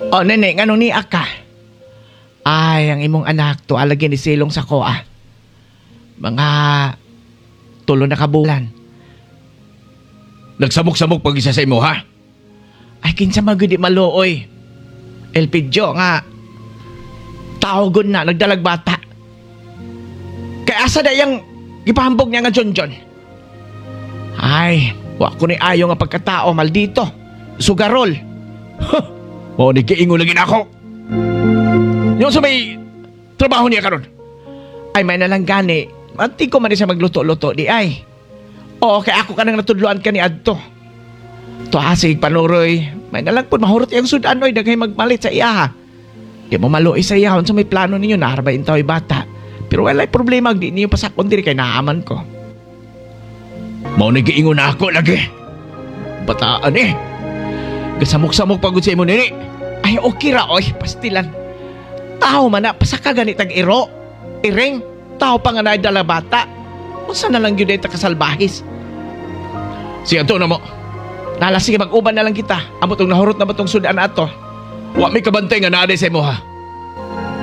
O nene, nga nung ni Aka. Ay, ang imong anak to alagyan ni silong sa koa. Mga 3 na kabulan. Nagsamok-samok pag isa sa imo, ha? Ay, kinsa magudi maluoy. Elpidyo nga. Taogon na, nagdalag bata. Kaya asa na yung ipahambog niya nga John. Ay, wa ko ni ayo nga pagkatao, maldito. Sugarol. O, nagkaingo lagi na ako. Yung sa may trabaho niya karon. Ay, may nalang gani. Manti ko man siya magluto-luto di ay. Oo, kaya ako ka nang natudluan ka ni Adto. To asig panuroy. May nalang po mahurot yung sudan oy, daghay magmalit sa iya ha. Di mo maluoy sa iya, sa may plano ninyo, naharbain tao'y bata. Pero wala'y problema, di niyo pasakon diri kay naaman ko. Mao nagkaingo na ako lagi. Bataan eh. Gasamok-samok pagod sa imo nini. Ay, okay ra oy, pastilan. Tao man na, pasaka ganitag iro. Iring, tao pa nga na dala bata. Unsa na lang yun ay takasalbahis. Siya to na mo. Nala, sige mag-uban na lang kita. Amot ang nahurot na ba tong sudan ato? Wa may kabantay nga naaday sa imo, ha?